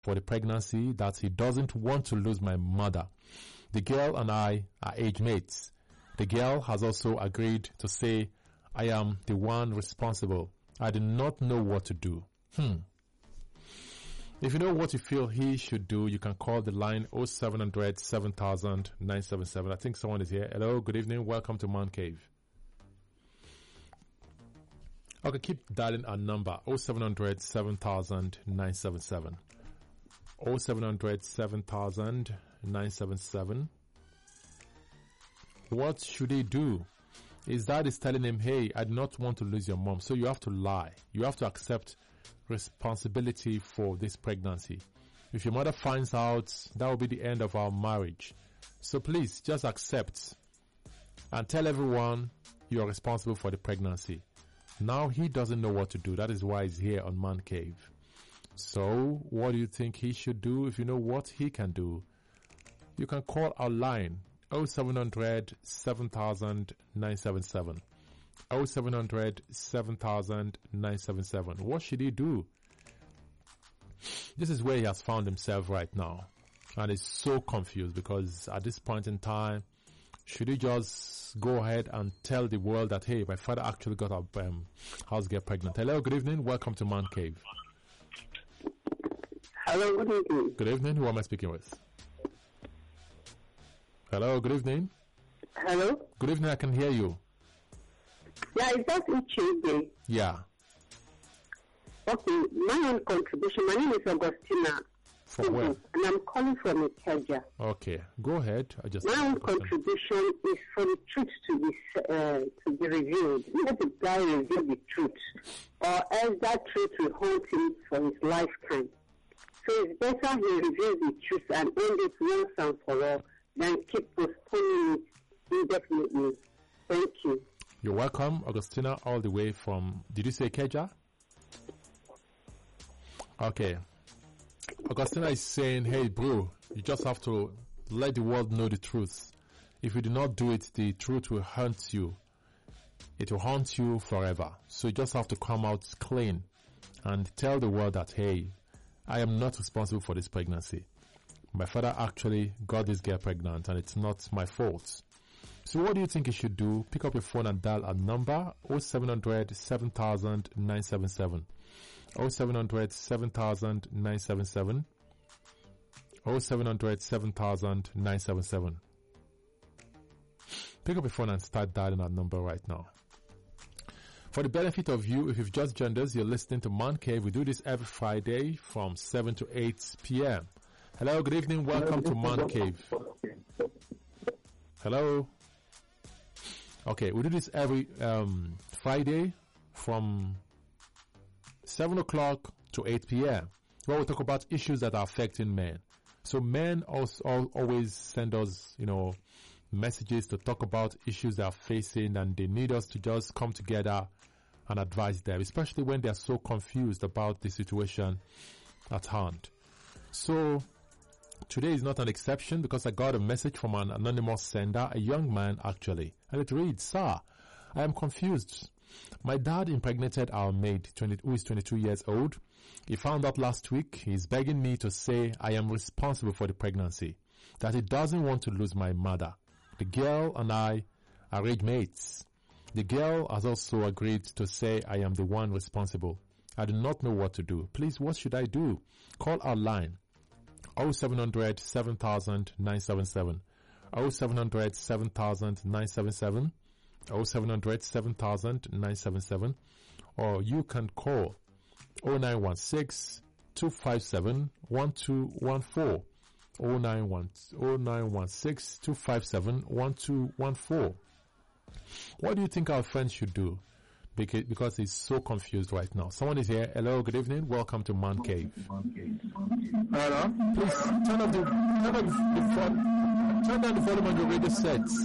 for the pregnancy, that he doesn't want to lose my mother. The girl and I are age mates. The girl has also agreed to say I am the one responsible. I do not know what to do. If you know what you feel he should do, you can call the line 0700 7000 977. I think someone is here. Hello, good evening. Welcome to Man Cave. Okay, keep dialing our number 0700 7000 977. 0700 7000 977. What should he do? His dad is telling him, hey, I do not want to lose your mom. So you have to lie. You have to accept responsibility for this pregnancy. If your mother finds out, that will be the end of our marriage. So please just accept and tell everyone you are responsible for the pregnancy. Now he doesn't know what to do. That is why he's here on Man Cave. So what do you think he should do? If you know what he can do, you can call our line 0700 7000 977. 0700 7000 977. What should he do? This is where he has found himself right now. And is so confused because at this point in time, should he just go ahead and tell the world that, hey, my father actually got a house girl pregnant? Hello, good evening. Welcome to Man Cave. Hello, good evening. Good evening. Who am I speaking with? Hello, good evening. Hello? Good evening. I can hear you. Yeah, is that Uchebe? Yeah. Okay, my own contribution. My name is Augustina. From where? And I'm calling from Ikeja. Okay, go ahead. My own contribution is for the truth to be revealed. Let the guy reveal the truth, or else that truth will haunt him for his lifetime. So it's better he reveals the truth and end it once and for all than keep postponing it indefinitely. Thank you. You're welcome, Augustina, all the way from, did you say Ikeja? Okay. Augustina is saying, hey bro, you just have to let the world know the truth. If you do not do it, the truth will haunt you. It will haunt you forever. So you just have to come out clean and tell the world that, hey, I am not responsible for this pregnancy. My father actually got this girl pregnant and it's not my fault. So what do you think you should do? Pick up your phone and dial a number 0700 7000 977. 0700 7000 977. 0700 7000 977. Pick up your phone and start dialing that number right now. For the benefit of you, if you've just joined us, you're listening to Man Cave. We do this every Friday from 7 to 8 p.m. Hello, good evening. Welcome to Man Cave. Hello. Okay, we do this every Friday from 7 o'clock to 8 p.m. where we talk about issues that are affecting men. So men also always send us, messages to talk about issues they are facing, and they need us to just come together and advise them, especially when they are so confused about the situation at hand. So today is not an exception because I got a message from an anonymous sender, a young man actually, and it reads, Sir, I am confused. My dad impregnated our maid, who is 22 years old. He found out last week. He's begging me to say I am responsible for the pregnancy, that he doesn't want to lose my mother. The girl and I are age mates. The girl has also agreed to say I am the one responsible. I do not know what to do. Please, what should I do? Call our line 0700 7000 977. 0700 7000 977. 0700 7000 977, or you can call 0916 257 1214. 0916 257 1214. What do you think our friend should do? Because he's so confused right now. Someone is here. Hello, good evening. Welcome to Man Cave. Hello. Please turn down the volume on your radio sets.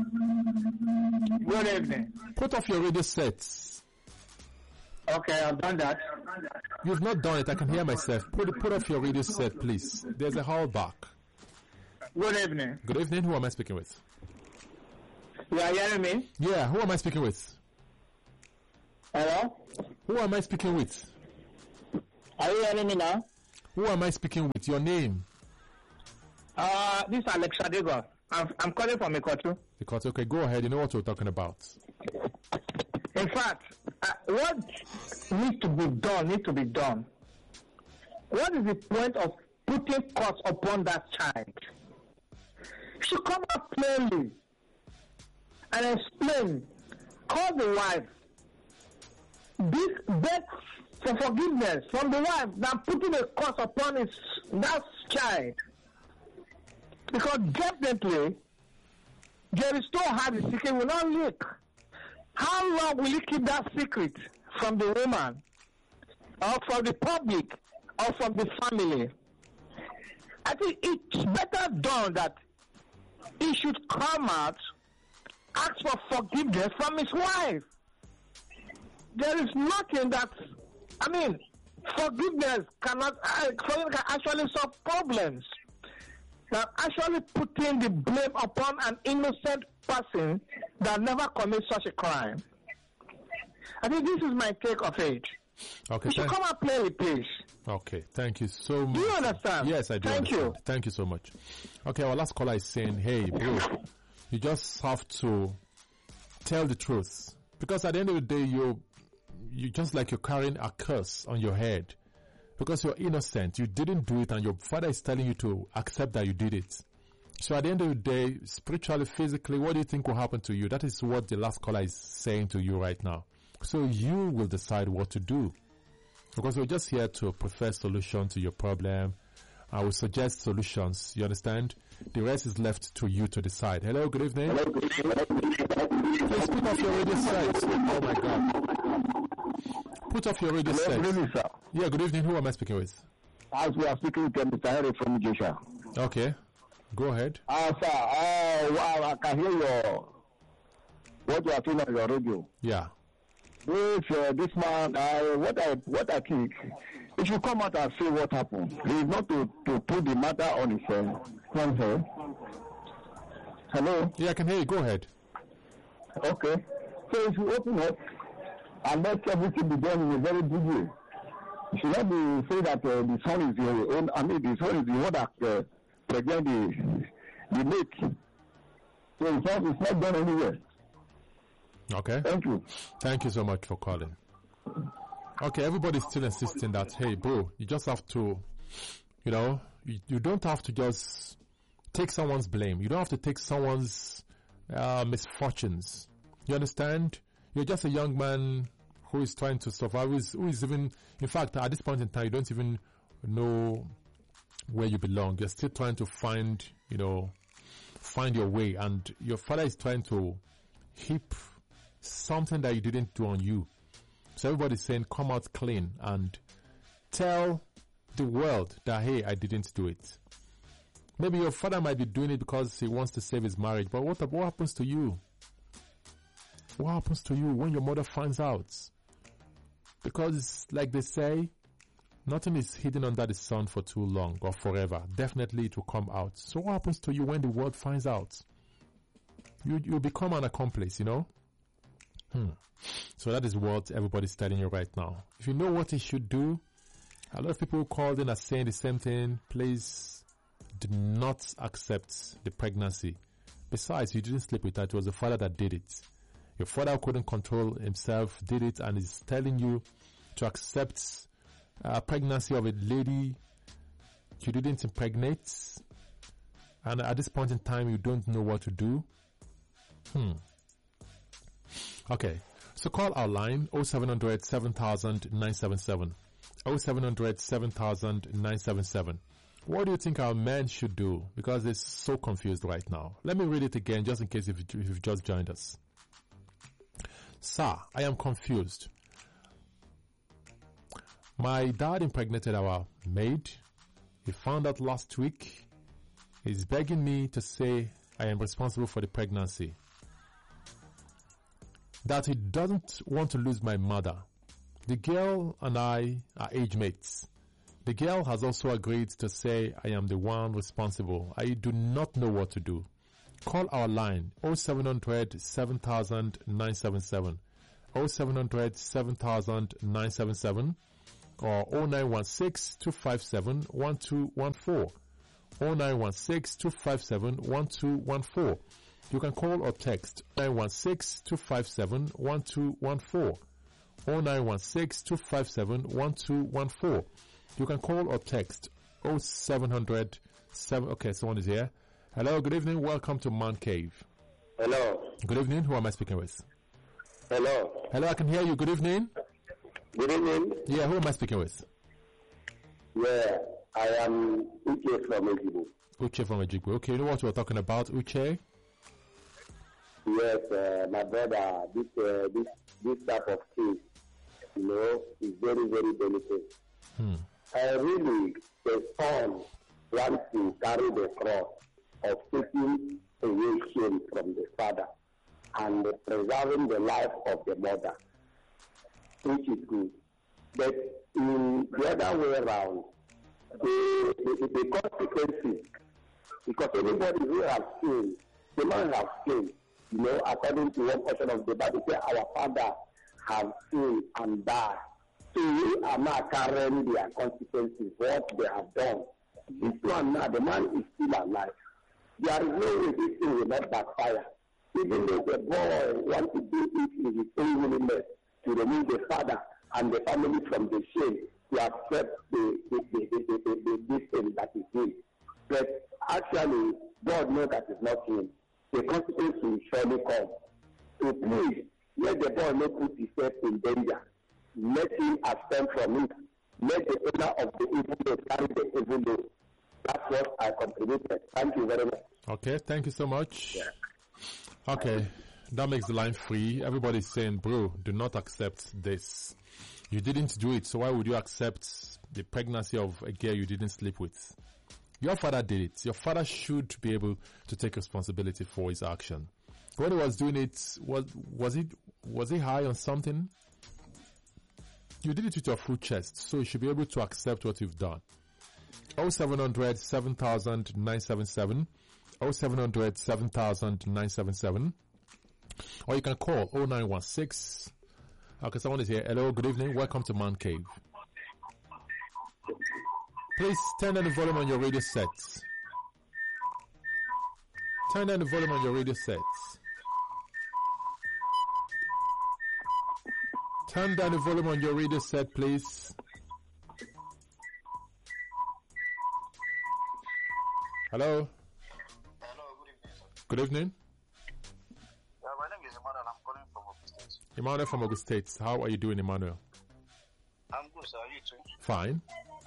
Good evening. Put off your radio sets. Okay, I've done that. You've not done it. I can hear myself. Put off your radio set, please. There's a howl back. Good evening. Good evening. Who am I speaking with? You are hearing me? Yeah, who am I speaking with? Hello? Who am I speaking with? Are you hearing me now? Who am I speaking with? Your name? This is Alex Adego. I'm calling from Ikotu. Because, okay, go ahead. You know what we're talking about. In fact, what needs to be done. What is the point of putting curse upon that child? She come out plainly and explain. Call the wife. Beg for forgiveness from the wife than putting a curse upon that child. Because definitely, there is no how the secret will not leak. How long will you keep that secret from the woman, or from the public, or from the family? I think it's better done that he should come out, ask for forgiveness from his wife. There is nothing that, forgiveness can actually solve problems. Now, actually putting the blame upon an innocent person that never commits such a crime. I think this is my take of it. Okay. You should come and play with please. Okay, thank you so much. Do you understand? Yes, I do. Thank understand. you. Thank you so much. Okay, our last caller is saying, hey, bro, you just have to tell the truth. Because at the end of the day, you just like you're carrying a curse on your head. Because you're innocent, you didn't do it, and your father is telling you to accept that you did it. So at the end of the day, spiritually, physically, what do you think will happen to you? That is what the last caller is saying to you right now. So you will decide what to do. Because we're just here to prefer solution to your problem. I will suggest solutions. You understand? The rest is left to you to decide. Hello, good evening. Please put off your radio set. Oh my God. Put off your radio set. Good evening, sir. Yeah, good evening. Who am I speaking with? As we are speaking with Mr. Henry from Joshua. Okay. Go ahead. Sir, I can hear what you are saying on your radio. Yeah. This man, what I think, he should come out and say what happened. He is not to put the matter on his head. Hello? Yeah, I can hear you. Go ahead. Okay. So if you open up and let everything be done in a very good way, you should not be saying that the son is your own. The son is the one that present the mate. So it's not done anywhere. Okay. Thank you. Thank you so much for calling. Okay, everybody's still insisting that, hey, bro, you just have to, you don't have to just take someone's blame. You don't have to take someone's misfortunes. You understand? You're just a young man who is trying to survive, who is even, in fact, at this point in time, you don't even know where you belong. You're still trying to find your way, and your father is trying to heap something that you didn't do on you. So everybody's saying, come out clean and tell the world that, hey, I didn't do it. Maybe your father might be doing it because he wants to save his marriage, but what happens to you? What happens to you when your mother finds out? Because, like they say, nothing is hidden under the sun for too long or forever. Definitely it will come out. So what happens to you when the world finds out? You become an accomplice, So that is what everybody's telling you right now. If you know what you should do, a lot of people called in are saying the same thing. Please do not accept the pregnancy. Besides, you didn't sleep with her. It was the father that did it. Your father couldn't control himself, did it, and is telling you to accept a pregnancy of a lady you didn't impregnate. And at this point in time, you don't know what to do. Okay. So call our line 0700 7000 977. 0700 7000 977. What do you think our men should do? Because they're so confused right now. Let me read it again just in case if you've just joined us. Sir, I am confused. My dad impregnated our maid. He found out last week. He's begging me to say I am responsible for the pregnancy. That he doesn't want to lose my mother. The girl and I are age mates. The girl has also agreed to say I am the one responsible. I do not know what to do. Call our line 0700 7000 977. 0700 7000 977. or 0916-257-1214. 0916-257-1214. You can call or text 0916-257-1214. 0916-257-1214. You can call or text 0700 okay, someone is here. Hello, good evening. Welcome to Man Cave. Hello. Good evening. Who am I speaking with? Hello. Hello, I can hear you. Good evening. Good evening. Yeah, who am I speaking with? Yeah, I am Uche from Ejigbo. Uche from Ejigbo. Okay, you know what we're talking about, Uche? Yes, my brother, this type of case, is very, very delicate. Really, the son wants to carry the cross of taking away shame from the father and preserving the life of the mother, which is good. But in the other way around, the consequences, because anybody who has sinned, the man has sinned, according to one portion of the Bible, say our father have sinned and died. So we are not carrying their consequences, what they have done. This one now, the man is still alive. There is no way this thing will not backfire. Even though the boy wants to do it in his own willingness to remove the father and the family from the shame, to accept the thing that is him. But actually, God knows that it's not him. The consequence will surely come. So please, let the boy not put himself in danger. Let him abstain from it. Let the owner of the evil law carry the evil law. That's what I contributed. Thank you very much. Okay, thank you so much. Yeah. Okay, that makes the line free. Everybody's saying, bro, do not accept this. You didn't do it, so why would you accept the pregnancy of a girl you didn't sleep with? Your father did it. Your father should be able to take responsibility for his action. When he was doing it, was he high on something? You did it with your full chest, so you should be able to accept what you've done. 0700 7000 977, 0700 7000 977, or you can call 0916. Okay, someone is here. Hello, good evening. Welcome to Man Cave. Please turn down the volume on your radio sets. Turn down the volume on your radio sets. Turn down the volume on your radio set, please. Hello. Hello, good evening, sir. Good evening. My name is Emmanuel. I'm calling from Ogun State. Emmanuel from Ogun State. How are you doing, Emmanuel? I'm good, sir. You too? Fine.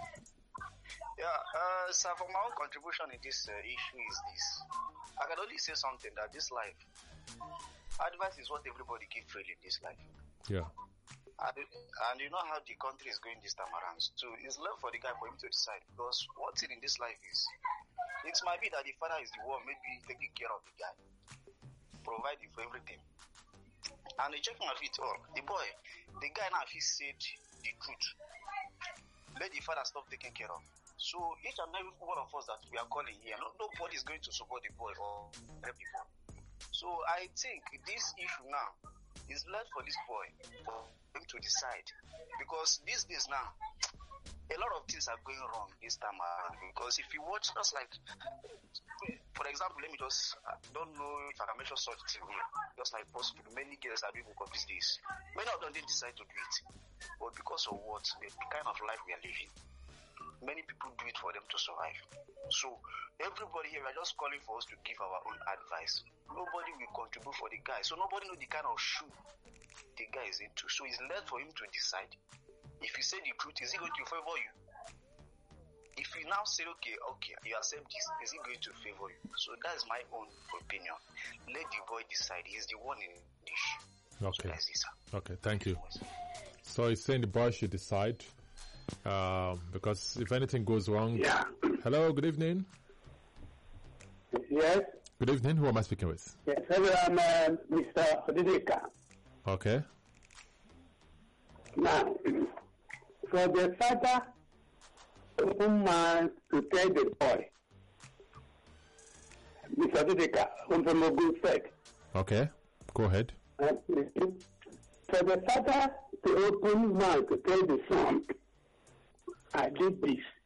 Yeah, sir, for my own contribution in this issue is this. I can only say something that this life, advice is what everybody gives freely in this life. Yeah. And you know how the country is going this time around. So it's left for the guy for him to decide. Because what's in this life is, it might be that the father is the one maybe taking care of the guy, providing for everything. And they checking of it all. The guy now, he said the truth. Let the father stop taking care of. So each and every one of us that we are calling here, nobody is going to support the boy or help people. So I think this issue now is left for this boy for him to decide. Because these days now, a lot of things are going wrong this time around. Because if you watch us, like, for example, let me just, I don't know if I can mention such thing here. Just like possible, many girls are doing hook these days. Many of them didn't decide to do it. But because of what? The kind of life we are living. Many people do it for them to survive. So everybody here, we are just calling for us to give our own advice. Nobody will contribute for the guy. So nobody knows the kind of shoe the guy is into. So it's left for him to decide. If you say the truth, is he going to favor you? If you now say, okay, you accept this, is he going to favor you? So that is my own opinion. Let the boy decide. He's the one in the issue. Okay. So that's it, sir. Okay, thank you. So he's saying the boy should decide. Because if anything goes wrong. Yeah. Hello, good evening. Yes. Good evening. Who am I speaking with? Yes, hello, I'm Mr. Odidika. Okay. Now, for the father open man to tell the boy, Mr. Odidika, I'm from Ogun State. Okay. Go ahead. For the father to open mouth to tell the son I did brief.